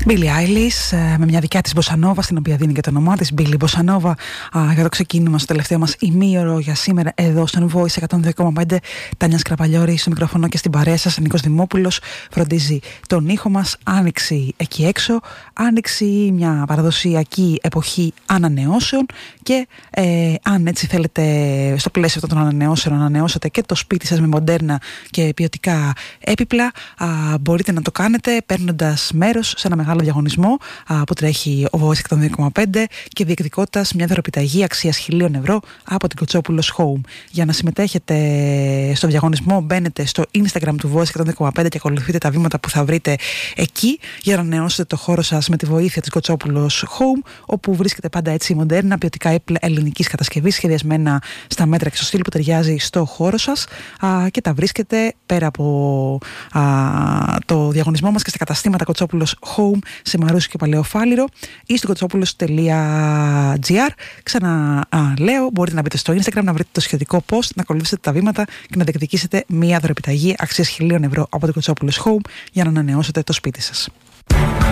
Billie Eilish με μια δικιά της μποσανόβα, στην οποία δίνει και το όνομά της, Billie Μποσανόβα, για το ξεκίνημα στο τελευταίο μας ημίωρο για σήμερα εδώ στον Voice 102,5. Τάνια Σκραπαλιώρη στο μικρόφωνο και στην παρέα σας. Νίκος Δημόπουλος φροντίζει τον ήχο μας. Άνοιξη εκεί έξω, άνοιξη μια παραδοσιακή εποχή ανανεώσεων και αν έτσι θέλετε στο πλαίσιο αυτών των ανανεώσεων ανανεώσετε και το σπίτι σας με μοντέρνα και ποιοτικά έπιπλα, μπορείτε να το κάνετε παίρνοντας μέρος σε ένα μεγάλο διαγωνισμό που τρέχει ο Voice 102,5 και διεκδικώντας μια δωροπιταγή αξίας 1.000 ευρώ από την Κοτσόπουλος Home. Για να συμμετέχετε στο διαγωνισμό, μπαίνετε στο Instagram του Voice 102,5 και ακολουθείτε τα βήματα που θα βρείτε εκεί για να ανανεώσετε το χώρο σας με τη βοήθεια της Κοτσόπουλος Home, όπου βρίσκεται πάντα έτσι μοντέρνα ποιοτικά έπιπλα ελληνικής κατασκευής σχεδιασμένα στα μέτρα και στο στυλ που ταιριάζει στο χώρο σας, και τα βρίσκεται πέρα από το διαγωνισμό μας και στα καταστήματα Κοτσόπουλος Home σε Μαρούσι και Παλαιοφάλιρο ή στο κοτσόπουλος.gr. Ξαναλέω, μπορείτε να μπείτε στο Instagram, να βρείτε το σχετικό post, να ακολουθήσετε τα βήματα και να διεκδικήσετε μία δωρεπιταγή αξίας 1.000 ευρώ από το Κοτσόπουλος Home για να ανανεώσετε το σπίτι σας.